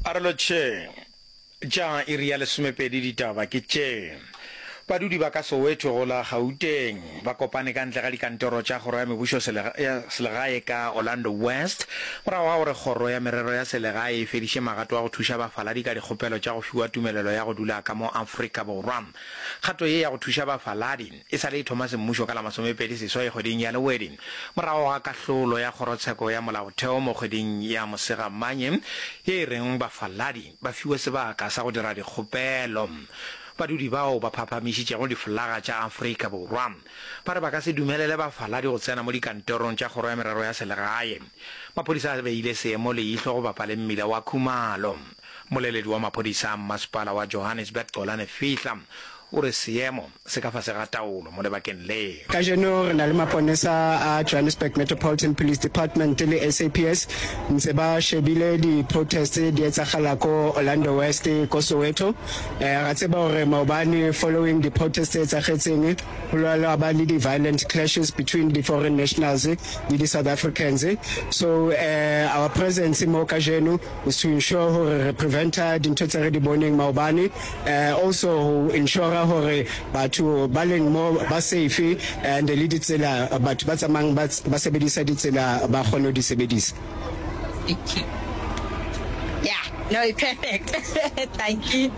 Araloche, ja iriale sumepedi ditaba ke tše. Badudi ba ka Soweto go la Gauteng ba kopane ka ntle ga dikantoro tša kgoro ya mebušo selegae ka Orlando West morago ga gore kgoro ya merero ya selegae e fediše magato a go thuša bafaladi ka dikgopelo tša go fiwa tumelelo ya go dula ka mo Afrika Borwa. Kgato ye ya go thuša bafaladi e sa le Thomas Mmušo ka la 26 kgweding ya Leweding morago ga kahlolo ya kgorotsheko ya molaotheo mo kgweding ya Mosegamanye ye e reng bafaladi ba fiwe sebaka sa go dira dikgopelo. Badudi bao ba phapamišitšego diflaga tša Afrika Borwa ba re ba ka se dumelele bafaladi go tsena mo dikantorong tša kgoro ya merero ya selegae. Maphodisa a beile seemo leihlo go bapa le mmila wa Khumalo. Moleledi wa maphodisa masepala wa Johannesburg Xolani Fihla o re seemo se ka fase ga taolo mo lebakeng le. Ka jeno re na le maponesa a Johannesburg Metropolitan Police Department le SAPS ntse ba shebile di-protest di etsagala ko Orlando West ko Soweto. Ra tseba gore maobane following the protest etsagetseng go lwa ba le di-violent clashes between the foreign nationals le di-South Africans. So our presence mo ka jeno is to ensure gore re preventa dintho tse re di boneng maobane, also ensure hore batho ba leng mo ba safe and le ditsela batho ba tsamang ba sebedisa ditsela ba kgone di sebedisa. Thank you. Yeah, no, perfect. Thank you.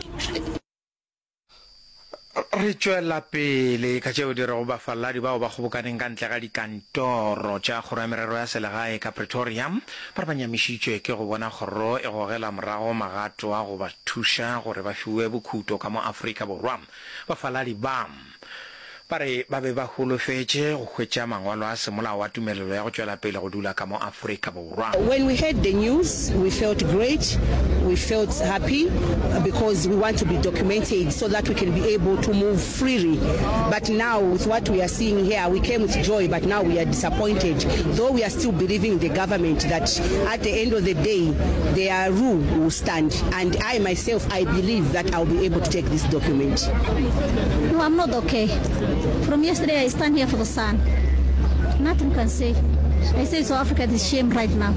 Re tšwela pele ka tšeo di rego bafaladi bao ba kgobokaneng ka ntle ga dikantoro tša kgoro ya merero ya selegae ka Pretoria ba re ba nyamišitšwe ke go bona kgoro e gogela morago magato a go ba thuša gore ba fiwe bokhuto ka mo Afrika Borwa. Bafaladi ba re ba be ba holofetše go hwetša mangwalo a semolao wa tumelelo ya go tšwela pele go dula ka mo Afrika Borwa. When we heard the news, we felt great, we felt happy because we want to be documented so that we can be able to move freely. But now with what we are seeing here, we came with joy, but now we are disappointed, though we are still believing the government that at the end of the day, their rule will stand. And I myself, I believe that I'll be able to take this document. No, I'm not okay. From yesterday, I stand here for the sun. Nothing can say. I say South Africa is shame right now.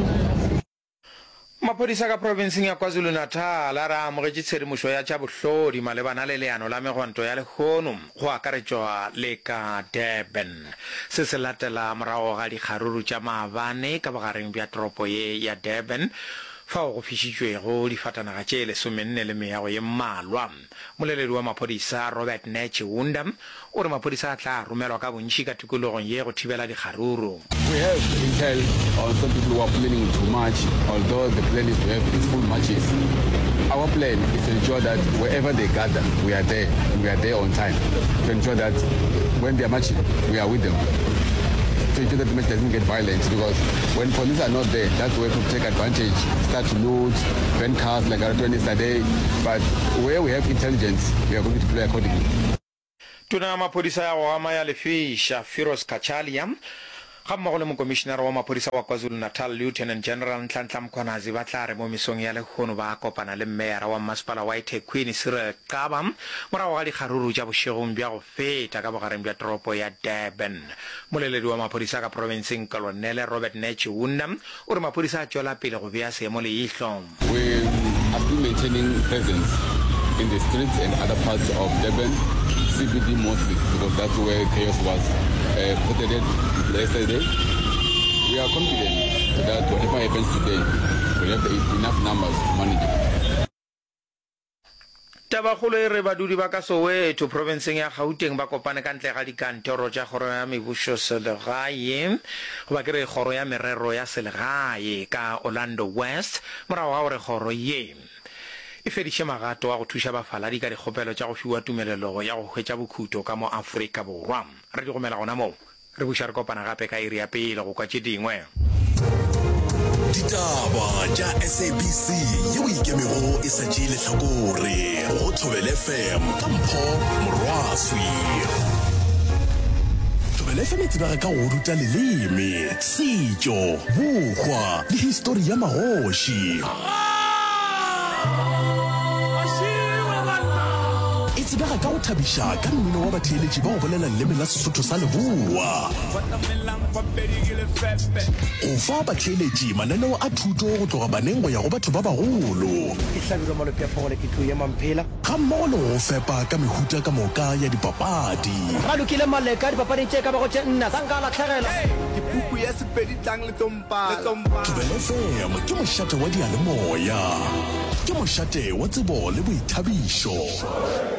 Maphodisa ka provinceng ya KwaZulu-Natal a re amogetše tshedimošo ya tša bohlodi malebana le leano la megwanto ya lekgono go akaretšwa le ka Durban. Se se latela morago ga dikgaruru tša maabane ka bogareng bja toropo ye ya Durban fao go fišitšwego difatanaga tše 14 le meago ye mmalwa. Moleledi wa maphodisa Robert Nechewunda o re maphodisa a tla romelwa ka bontši ka tikologong ye go thibela dikgaruru. We have intel on some people who are planning to march, although the plan is to have peaceful marches. Our plan is to ensure that wherever they gather, we are there, and we are there on time. To ensure that when they are marching, we are with them. To ensure that the match doesn't get violent, because when police are not there, that's where people take advantage, start to loot, burn cars like I did yesterday. But where we have intelligence, we are going to play accordingly. Tuna maphodisa ya go ama ya Lefisha Firoz Kachalia ga mmogo le mokomišenara wa maphodisa wa KwaZulu-Natal Lieutenant General Nhlanhla Mkhwanazi ba tla re mo mesong ya lekgono ba kopana le mmeyara wa masepala wa eThekwini Cyril Kaba morago ga dikgaruru tša bošegong bja go feta ka bogareng bja toropo ya Durban. Moleledi wa maphodisa ka provinceng Colonel Robert Nechewunda o re maphodisa a tšwela pele go bea seemo leihlo. We are still maintaining presence in the streets and other parts of Durban, CBD mostly, because that's where chaos was reported yesterday. We are confident that whatever happens today, we have enough numbers to manage it. Tabakgolo e re badudi ba ka Soweto provinceng ya Gauteng ba kopane ka ntle ga dikantoro tša kgoro ya mebušo selegae go ba ke re kgoro ya merero ya selegae ka Orlando West morago ga gore kgoro ye e fediše magato a go thuša bafaladi ka dikgopelo tša go fiwa tumelelo ya go hwetša bokhuto ka mo Afrika Borwa. Re di gomela gona mo re buša re kopana gape ka iri ya pele go kwa tše dingwe. Ditaba tša SABC yeo ikemego e sa tšee lehlakore go Thobela FM ka Mpho Morwaswi. Thobela FM e tsebega ka go ruta leleme, setšo, bokgwa le histori ya magoši. tsebega ka go thabiša ka mmino wa batheeletši ba go bolela leleme la Sesotho sa Leboa. Go fa batheeletši mananeo a thuto go tloga baneng go ya go batho ba bagolo. Ga mmogo le go fepa ka mehuta ka moka ya dipapadi. Thobela FM ke mošate wa diyalemoya, ke mošate wa tsebo le boithabišo.